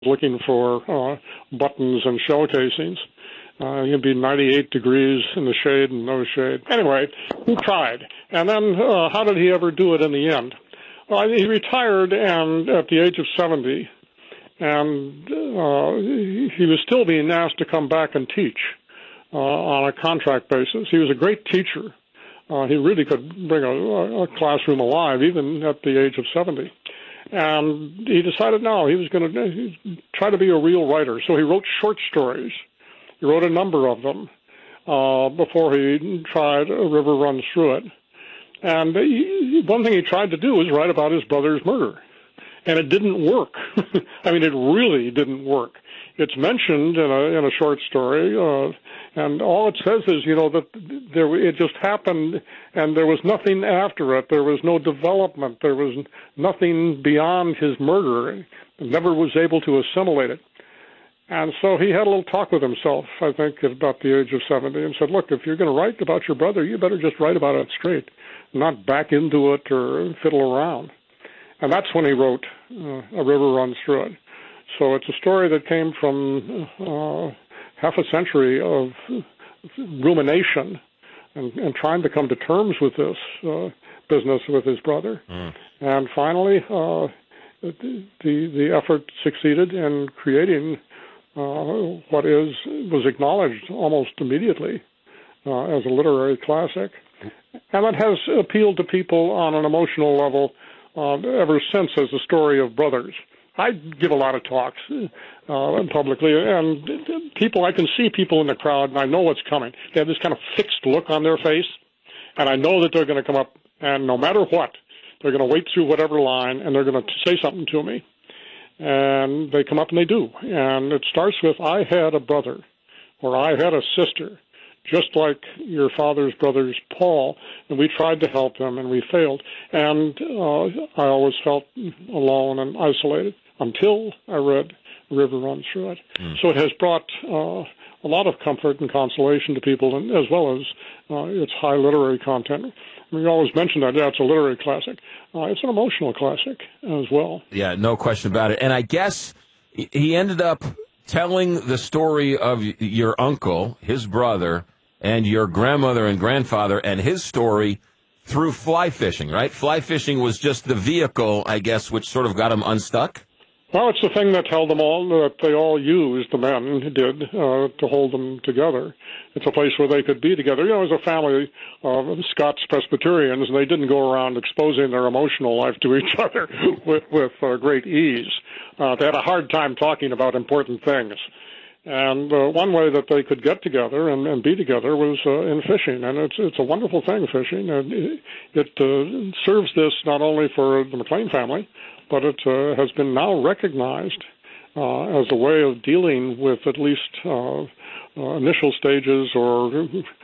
looking for buttons and shell casings. It'd be 98 degrees in the shade and no shade. Anyway, he tried. And then how did he ever do it in the end? Well, he retired and at the age of 70, and he was still being asked to come back and teach on a contract basis. He was a great teacher. He really could bring a classroom alive even at the age of 70. And he decided no, he was going to try to be a real writer. So he wrote short stories. He wrote a number of them before he tried A River Runs Through It. And one thing he tried to do was write about his brother's murder. And it didn't work. I mean, it really didn't work. It's mentioned in a short story, and all it says is, that it just happened, and there was nothing after it. There was no development. There was nothing beyond his murder. He never was able to assimilate it. And so he had a little talk with himself, I think, at about the age of 70, and said, look, if you're going to write about your brother, you better just write about it straight, not back into it or fiddle around. And that's when he wrote A River Runs Through It. So it's a story that came from half a century of rumination and trying to come to terms with this business with his brother. And finally, the effort succeeded in creating what was acknowledged almost immediately as a literary classic. And it has appealed to people on an emotional level ever since as a story of brothers. I give a lot of talks publicly, and I can see people in the crowd, and I know what's coming. They have this kind of fixed look on their face, and I know that they're going to come up, and no matter what, they're going to wait through whatever line, and they're going to say something to me. And they come up and they do. And it starts with, I had a brother, or I had a sister, just like your father's brothers, Paul, and we tried to help them, and we failed. And I always felt alone and isolated until I read River Runs Through It. So it has brought a lot of comfort and consolation to people, and as well as its high literary content. We always mention that, it's a literary classic. It's an emotional classic as well. Yeah, no question about it. And I guess he ended up telling the story of your uncle, his brother, and your grandmother and grandfather, and his story through fly fishing, right? Fly fishing was just the vehicle, I guess, which sort of got him unstuck? Well, it's the thing that held them all, that they all used, the men did, to hold them together. It's a place where they could be together. As a family of Scots Presbyterians, and they didn't go around exposing their emotional life to each other with great ease. They had a hard time talking about important things. And one way that they could get together and be together was in fishing. And it's a wonderful thing, fishing. And it serves this not only for the McLean family, but it has been now recognized as a way of dealing with at least initial stages or,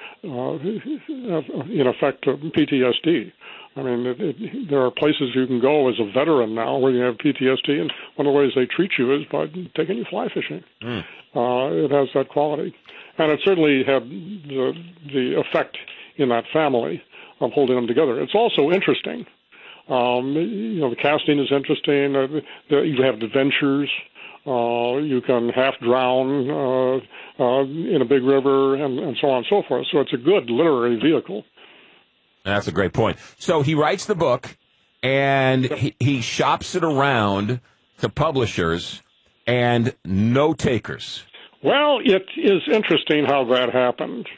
in effect, PTSD. I mean, there are places you can go as a veteran now where you have PTSD, and one of the ways they treat you is by taking you fly fishing. It has that quality. And it certainly had the effect in that family of holding them together. It's also interesting. The casting is interesting. You have adventures. You can half drown in a big river and so on and so forth. So it's a good literary vehicle. That's a great point. So he writes the book, and he shops it around to publishers, and no takers. Well, it is interesting how that happened.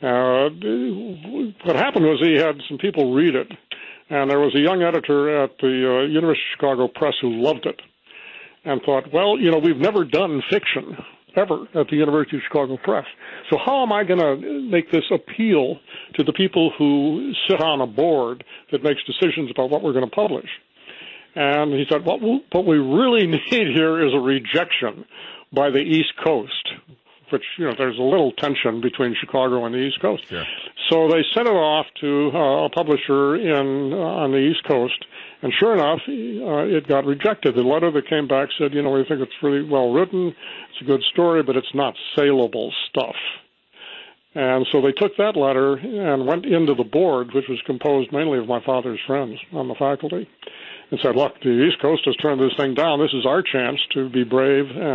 What happened was he had some people read it, and there was a young editor at the University of Chicago Press who loved it and thought, well, we've never done fiction ever at the University of Chicago Press. So how am I going to make this appeal to the people who sit on a board that makes decisions about what we're going to publish? And he said, what we really need here is a rejection by the East Coast, which, there's a little tension between Chicago and the East Coast. Sure. So they sent it off to a publisher on the East Coast, and sure enough, it got rejected. The letter that came back said, we think it's really well written, it's a good story, but it's not saleable stuff. And so they took that letter and went into the board, which was composed mainly of my father's friends on the faculty, and said, look, the East Coast has turned this thing down. This is our chance to be brave